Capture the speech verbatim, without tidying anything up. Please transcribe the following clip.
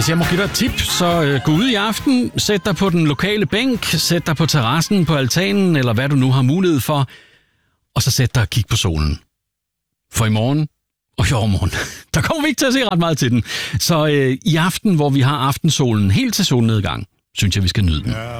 Hvis jeg må give dig et tip, så øh, gå ud i aften, sæt dig på den lokale bænk, sæt dig på terrassen, på altanen, eller hvad du nu har mulighed for, og så sæt dig og kig på solen. For i morgen og i overmorgen, der kommer vi ikke til at se ret meget til den. Så øh, i aften, hvor vi har aftensolen helt til solnedgang, synes jeg, vi skal nyde den.